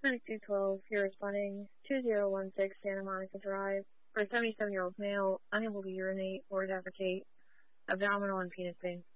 Clinic 212, you're responding 2016 Santa Monica Drive for a 77-year-old male unable to urinate or defecate, abdominal and penis pain.